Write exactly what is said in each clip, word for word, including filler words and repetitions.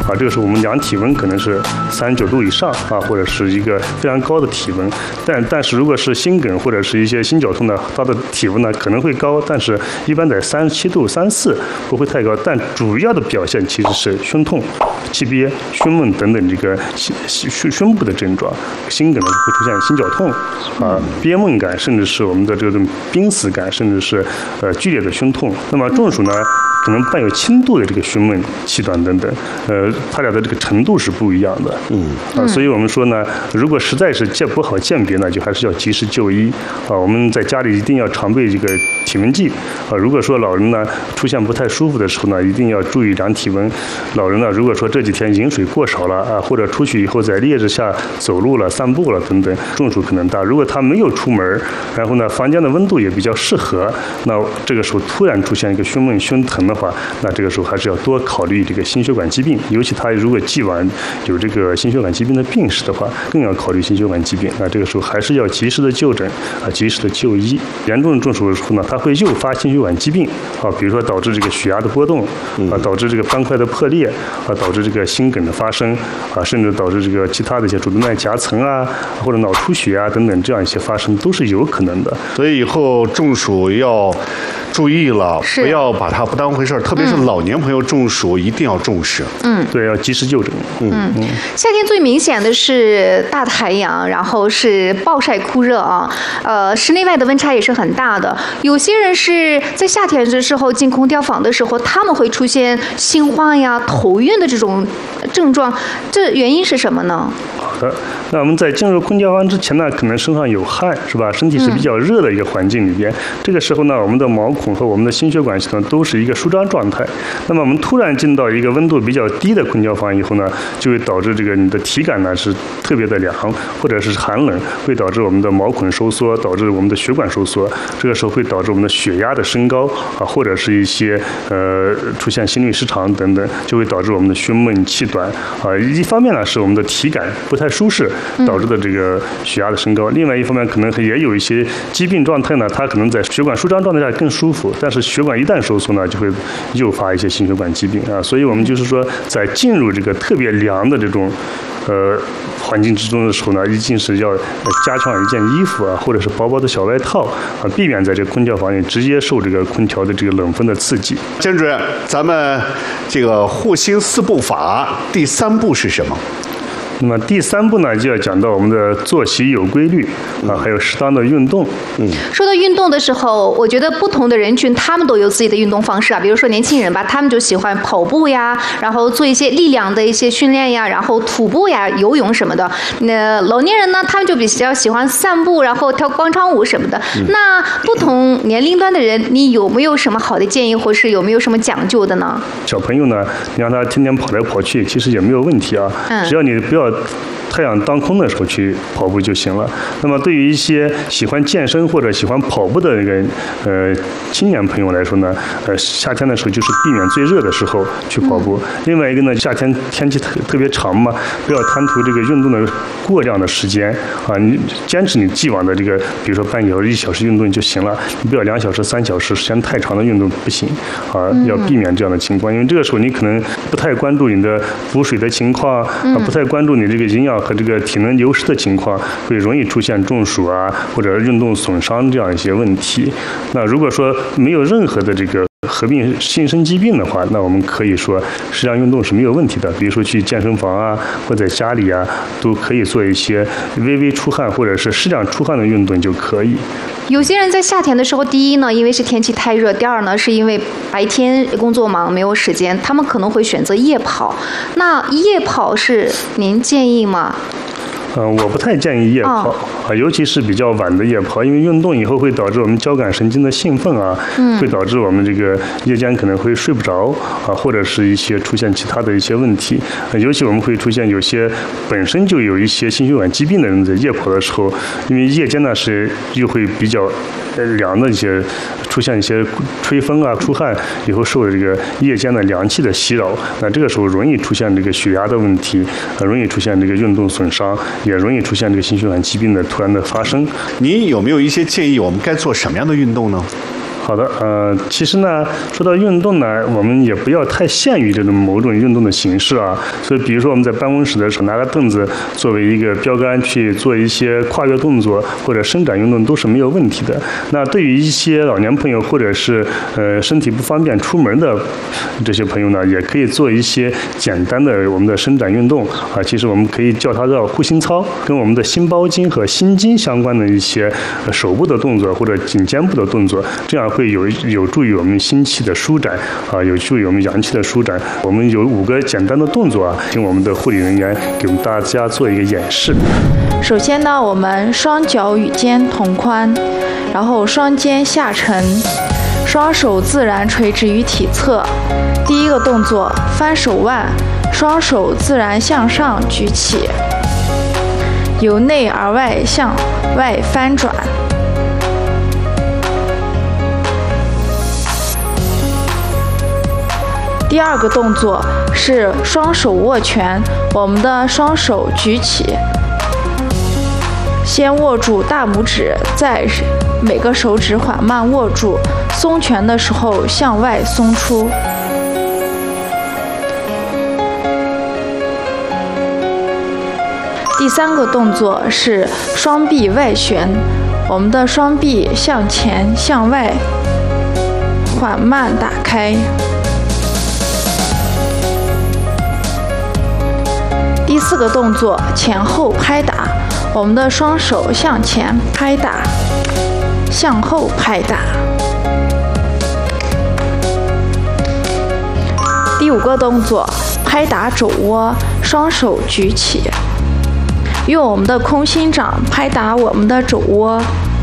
啊，这个时候我们量体温可能是三十九度以上啊，或者是一个非常高的体温。但但是如果是心梗或者是一些心绞痛呢，它的体温呢可能会高，但是一般在三十七度、三十四不会太高。但主要的表现其实是胸痛、气憋、胸闷等等这个胸胸部的症状。心梗呢会出现心绞痛啊、憋闷感，甚至是我们的这种濒死感，甚至是呃剧烈的胸痛。那么中暑呢，可能伴有轻度的这个胸闷、气短等等，呃，它俩的这个程度是不一样的。嗯啊，所以我们说呢，如果实在是鉴不好鉴别呢，就还是要及时就医啊。我们在家里一定要常备这个体温计啊。如果说老人呢出现不太舒服的时候呢，一定要注意量体温。老人呢，如果说这几天饮水过少了啊，或者出去以后在烈日下走路了、散步了等等，中暑可能大。如果他没有出门，然后呢，房间的温度也比较适合，那这个时候突然出现一个胸闷、胸疼的话，那这个时候还是要多考虑这个心血管疾病，尤其他如果既往有这个心血管疾病的病史的话，更要考虑心血管疾病。那这个时候还是要及时的就诊啊，及时的就医。严重的中暑的时候呢，它会诱发心血管疾病啊，比如说导致这个血压的波动啊，导致这个斑块的破裂啊，导致这个心梗的发生啊，甚至导致这个其他的一些主动脉夹层啊，或者脑出血啊等等这样一些发生都是有可能的。 所以以后中暑要注意了，不要把它不当回事儿，特别是老年朋友中暑一定要重视。 嗯，对，要及时就诊。 嗯嗯，夏天最明显的是大太阳，然后是暴晒酷热啊，呃，室内外的温差也是很大的。有些人是在夏天的时候进空调房的时候，他们会出现心慌呀、头晕的这种症状，这原因是什么呢？ 好的，那我们在进入空调房之前呢，可能身上有汗，是吧？身体是比较热的一个环境里边，嗯、这个时候呢，我们的毛孔和我们的心血管系统都是一个舒张状态。那么我们突然进到一个温度比较低的空调房以后呢，就会导致这个你的体感呢是特别的凉，或者是寒冷，会导致我们的毛孔收缩，导致我们的血管收缩。这个时候会导致我们的血压的升高啊，或者是一些呃出现心律失常等等，就会导致我们的胸闷气短啊。一方面呢是我们的体感不太舒适导致的这个血压的升高，另外一方面可能也有一些疾病状态呢，它可能在血管舒张状态下更舒服，但是血管一旦收缩呢，就会诱发一些心血管疾病啊。所以我们就是说，在进入这个特别凉的这种呃环境之中的时候呢，一定是要加上一件衣服啊，或者是薄薄的小外套啊，避免在这个空调房里直接受这个空调的这个冷风的刺激。 甄主任，咱们这个护心四步法第三步是什么？ 那么第三步呢，就要讲到我们的作息有规律啊，还有适当的运动。 嗯，说到运动的时候，我觉得不同的人群他们都有自己的运动方式啊。比如说年轻人吧，他们就喜欢跑步呀，然后做一些力量的一些训练呀，然后徒步呀、游泳什么的。那老年人呢，他们就比较喜欢散步，然后跳广场舞什么的。嗯、那不同年龄段的人，你有没有什么好的建议，或是有没有什么讲究的呢？ 小朋友呢，你让他天天跑来跑去，其实也没有问题啊。嗯，只要你不要太阳当空的时候去跑步就行了。那么对于一些喜欢健身或者喜欢跑步的那个呃青年朋友来说呢，呃夏天的时候就是避免最热的时候去跑步。嗯、另外一个呢，夏天天气特特别长嘛，不要贪图这个运动的过量的时间啊，你坚持你既往的这个，比如说半小时、一小时运动就行了，你不要两小时、三小时时间太长的运动不行啊，要避免这样的情况，因为这个时候你可能不太关注你的补水的情况啊，不太关注你这个营养和这个体能流失的情况，会容易出现中暑啊或者运动损伤这样一些问题。那如果说没有任何的这个合并新生疾病的话，那我们可以说适量运动是没有问题的。比如说去健身房啊，或者在家里啊，都可以做一些微微出汗或者是适量出汗的运动就可以。 有些人在夏天的时候，第一呢，因为是天气太热；第二呢，是因为白天工作忙没有时间，他们可能会选择夜跑。那夜跑是您建议吗？ 嗯，我不太建议夜跑啊，尤其是比较晚的夜跑，因为运动以后会导致我们交感神经的兴奋啊，嗯、会导致我们这个夜间可能会睡不着啊，或者是一些出现其他的一些问题。啊、尤其我们会出现有些本身就有一些心血管疾病的人在夜跑的时候，因为夜间呢是又会比较凉的一些，出现一些吹风啊、出汗以后受这个夜间的凉气的袭扰，那这个时候容易出现这个血压的问题，啊，容易出现这个运动损伤。也容易出现这个心血管疾病的突然的发生。 您有没有一些建议，我们该做什么样的运动呢？ 好的，呃，其实呢，说到运动呢，我们也不要太限于这种某种运动的形式啊。所以，比如说我们在办公室的时候，拿个凳子作为一个标杆去做一些跨越动作或者伸展运动都是没有问题的。那对于一些老年朋友或者是呃身体不方便出门的这些朋友呢，也可以做一些简单的我们的伸展运动啊。其实我们可以叫它叫护心操，跟我们的心包经和心经相关的一些手部的动作或者颈肩部的动作，这样会有有助于我们心气的舒展啊，有助于我们阳气的舒展。我们有五个简单的动作啊，请我们的护理人员给我们大家做一个演示。 首先呢，我们双脚与肩同宽，然后双肩下沉，双手自然垂直于体侧。第一个动作，翻手腕，双手自然向上举起，由内而外向外翻转。第二个动作是双手握拳，我们的双手举起，先握住大拇指，在每个手指缓慢握住，松拳的时候向外松出。第三个动作是双臂外旋，我们的双臂向前向外缓慢打开。第四个动作前后拍打，我们的双手向前拍打，向后拍打。第五个动作拍打肘窝，双手举起，用我们的空心掌拍打我们的肘窝。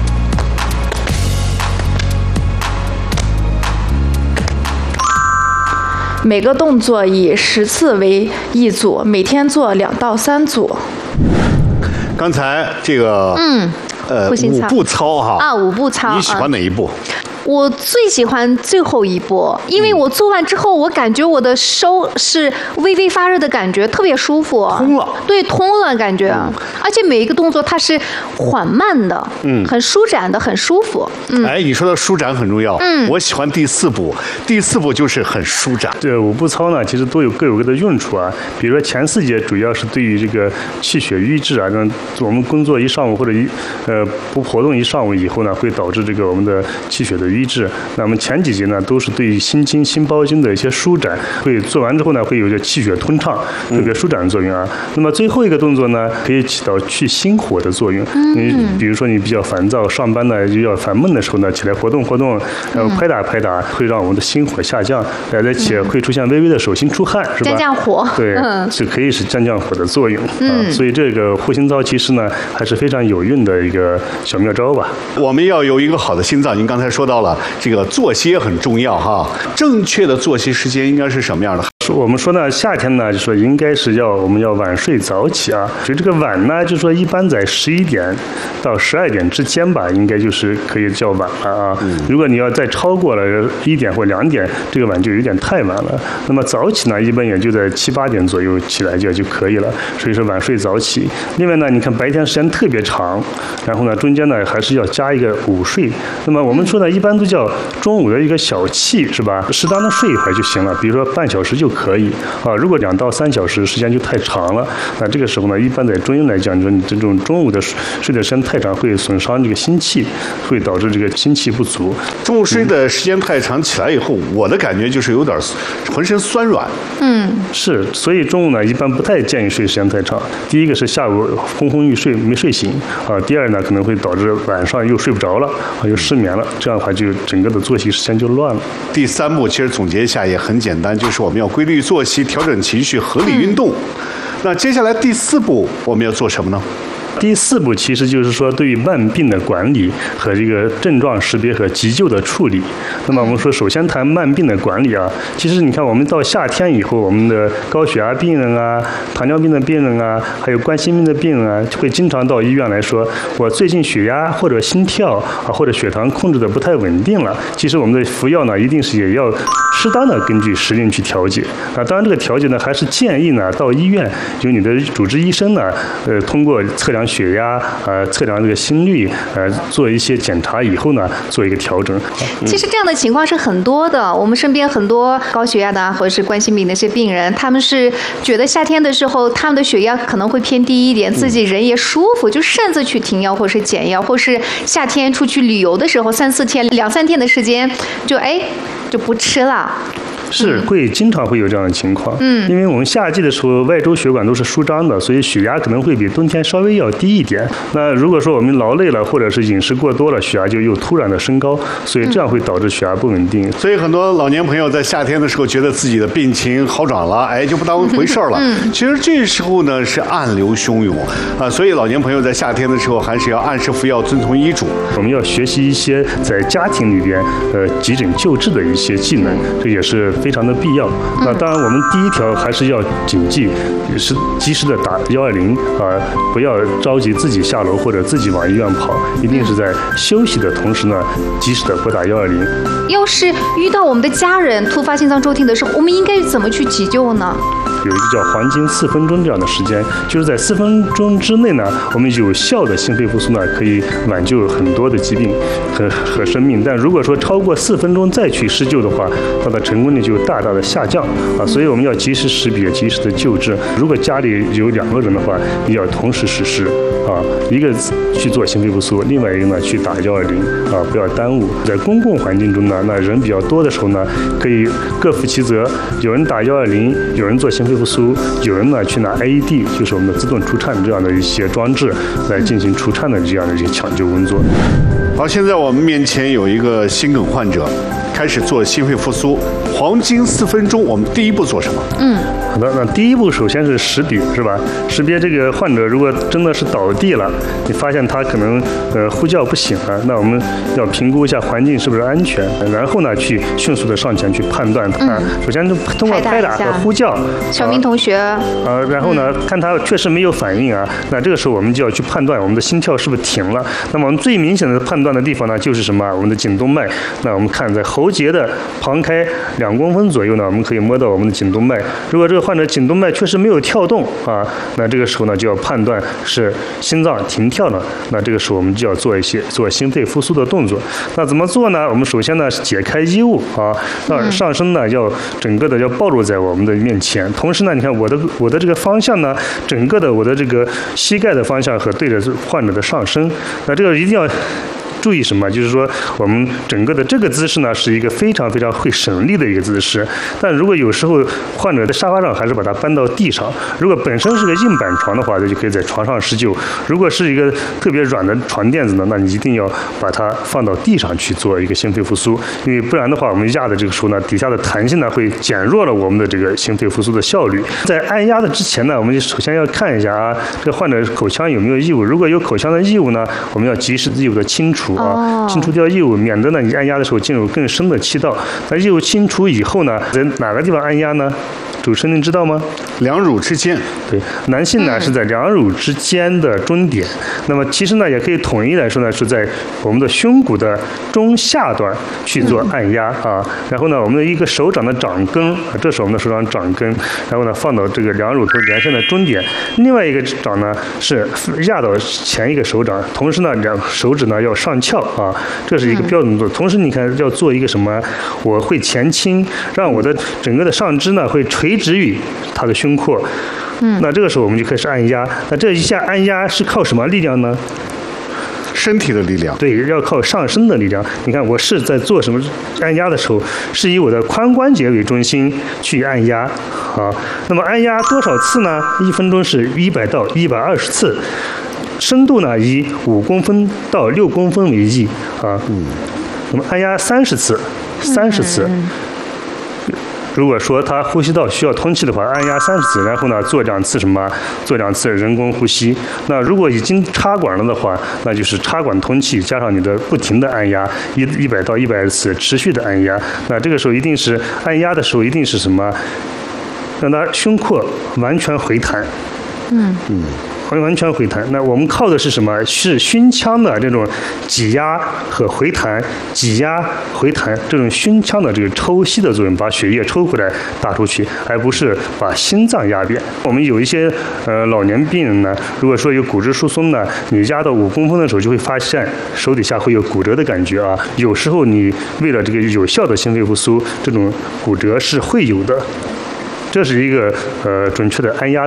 每个动作以十次为一组，每天做两到三组。 刚才这个嗯， 呃五步操哈啊，五步操， 你喜欢哪一步？ 我最喜欢最后一步，因为我做完之后，我感觉我的手是微微发热的感觉，特别舒服。 通了， 对，通了感觉，嗯、而且每一个动作它是缓慢的，嗯，很舒展的，很舒服。嗯， 哎，你说的舒展很重要。嗯，我喜欢第四步，第四步就是很舒展。 这五步操呢，其实都有各有各的用处啊。比如说前四节主要是对于这个气血瘀滞啊，让我们工作一上午或者一呃不活动一上午以后呢，会导致这个我们的气血的瘀滞。那么前几节呢，都是对于心经、心包经的一些舒展，会做完之后呢，会有一些气血通畅、特别舒展的作用啊。嗯、那么最后一个动作呢，可以起到去心火的作用。嗯、你比如说你比较烦躁，上班呢又要烦闷的时候呢，起来活动活动，然后拍打拍打，会让我们的心火下降，而且会出现微微的手心出汗，是吧？ 降降火。 对，是可以是降降火的作用。嗯、啊，所以这个护心操其实呢，还是非常有用的一个小妙招吧。 我们要有一个好的心脏，您刚才说到了。这个作息也很重要哈，正确的作息时间应该是什么样的？ 我们说呢，夏天呢，就说应该是要我们要晚睡早起啊。所以这个晚呢，就说一般在十一点到十二点之间吧，应该就是可以叫晚了啊。嗯、如果你要再超过了一点或两点，这个晚就有点太晚了。那么早起呢，一般也就在七八点左右起来就就可以了。所以说晚睡早起。另外呢，你看白天时间特别长，然后呢中间呢还是要加一个午睡。那么我们说呢，一般都叫中午的一个小憩，是吧？适当的睡一会儿就行了，比如说半小时就可以啊。如果两到三小时时间就太长了，那这个时候呢，一般在中医来讲，你说你这种中午的睡的时间太长，会损伤这个心气，会导致这个心气不足。 中午睡的时间太长，起来以后，我的感觉就是有点浑身酸软。 嗯， 是，所以中午呢，一般不太建议睡时间太长。第一个是下午昏昏欲睡没睡醒啊，第二呢可能会导致晚上又睡不着了啊，又失眠了，这样的话就整个的作息时间就乱了。 第三步其实总结一下也很简单，就是我们要规律作息，调整情绪，合理运动。嗯、那接下来第四步我们要做什么呢？ 第四步其实就是说对于慢病的管理和这个症状识别和急救的处理。那么我们说首先谈慢病的管理啊，其实你看我们到夏天以后，我们的高血压病人啊、糖尿病的病人啊，还有冠心病的病人啊，会经常到医院来说，我最近血压或者心跳啊或者血糖控制的不太稳定了。其实我们的服药呢，一定是也要适当的根据时令去调节啊。当然这个调节呢，还是建议呢到医院由你的主治医生呢，呃通过测量量血压，呃，测量这个心率，呃，做一些检查以后呢，做一个调整。 其实这样的情况是很多的，我们身边很多高血压的或者是冠心病的一些病人，他们是觉得夏天的时候他们的血压可能会偏低一点，自己人也舒服，就擅自去停药或是减药，或是夏天出去旅游的时候，三四天、两三天的时间，就哎就不吃了。 是会经常会有这样的情况，嗯，因为我们夏季的时候外周血管都是舒张的，所以血压可能会比冬天稍微要低一点。那如果说我们劳累了，或者是饮食过多了，血压就又突然的升高，所以这样会导致血压不稳定。 所以很多老年朋友在夏天的时候觉得自己的病情好转了，哎，就不当回事了。嗯，其实这时候呢是暗流汹涌啊，所以老年朋友在夏天的时候还是要按时服药，遵从医嘱。 我们要学习一些在家庭里边呃急诊救治的一些技能，这也是非常的必要。那当然，我们第一条还是要谨记，是及时的打幺二零啊，不要着急自己下楼或者自己往医院跑，一定是在休息的同时呢，及时的拨打幺二零。 要是遇到我们的家人突发心脏骤停的时候，我们应该怎么去急救呢？ 有一个叫黄金四分钟这样的时间，就是在四分钟之内呢，我们有效的心肺复苏呢，可以挽救很多的疾病和和生命。但如果说超过四分钟再去施救的话，它的成功率就大大的下降啊。所以我们要及时识别，及时的救治。如果家里有两个人的话，也要同时实施啊，一个去做心肺复苏，另外一个呢去打幺二零啊，不要耽误。在公共环境中呢，那人比较多的时候呢，可以各负其责，有人打幺二零，有人做心肺复苏，有人呢去拿 A E D， 就是我们的自动除颤这样的一些装置来进行除颤的这样的一些抢救工作。 好，现在我们面前有一个心梗患者，开始做心肺复苏，黄金四分钟，我们第一步做什么？ 嗯， 好的，那第一步首先是识别，是吧？识别这个患者如果真的是倒地了，你发现他可能呃呼叫不醒了，那我们要评估一下环境是不是安全，然后呢去迅速的上前去判断他。嗯、首先通过拍打和呼叫， 小明同学， 啊，呃、然后呢、嗯、看他确实没有反应啊，那这个时候我们就要去判断我们的心跳是不是停了。那么我们最明显的判断的地方呢，就是什么？我们的颈动脉。那我们看在喉结的旁开两公分左右呢，我们可以摸到我们的颈动脉。如果这个患者颈动脉确实没有跳动啊，那这个时候呢就要判断是心脏停跳了。那这个时候我们就要做一些做心肺复苏的动作。那怎么做呢？我们首先呢是解开衣物啊，让上身呢要整个的要暴露在我们的面前。同时呢，你看我的我的这个方向呢，整个的我的这个膝盖的方向和对着患者的上身。那这个一定要注意什么？就是说，我们整个的这个姿势呢，是一个非常非常会省力的一个姿势。但如果有时候患者在沙发上，还是把它搬到地上。如果本身是个硬板床的话，那就可以在床上施救。如果是一个特别软的床垫子呢，那你一定要把它放到地上去做一个心肺复苏，因为不然的话，我们压的这个时候呢，底下的弹性呢会减弱了我们的这个心肺复苏的效率。在按压的之前呢，我们就首先要看一下啊，这个患者口腔有没有异物。如果有口腔的异物呢，我们要及时异物的清除。啊，清除掉异物，免得呢你按压的时候进入更深的气道。那异物清除以后呢，在哪个地方按压呢？主持人您知道吗？ 两乳之间。 对，男性呢是在两乳之间的中点。那么其实呢，也可以统一来说呢，是在我们的胸骨的中下段去做按压啊。然后呢，我们的一个手掌的掌根，这是我们的手掌掌根，然后呢放到这个两乳头连线的中点。另外一个掌呢是压到前一个手掌，同时呢两手指呢要上翘啊，这是一个标准动作。同时你看要做一个什么？我会前倾，让我的整个的上肢呢会垂直于他的胸廓。嗯，那这个时候我们就开始按压。那这一下按压是靠什么力量呢？ 身体的力量。 对，要靠上身的力量。你看我是在做什么按压的时候，是以我的髋关节为中心去按压啊。那么按压多少次呢？一分钟是一百到一百二十次。深度呢以五公分到六公分为宜啊。嗯。那么按压三十次，三十次。嗯如果说他呼吸道需要通气的话，按压三十次，然后呢做两次什么？做两次人工呼吸。那如果已经插管了的话，那就是插管通气加上你的不停的按压，一一百到一百二十次持续的按压。那这个时候一定是按压的时候一定是什么？让他胸廓完全回弹。嗯嗯。 完完全回弹。那我们靠的是什么？是胸腔的这种挤压和回弹，挤压回弹这种胸腔的这个抽吸的作用，把血液抽回来打出去，而不是把心脏压扁。我们有一些呃老年病人呢，如果说有骨质疏松呢，你压到五公分的时候，就会发现手底下会有骨折的感觉啊。有时候你为了这个有效的心肺复苏，这种骨折是会有的。这是一个呃准确的按压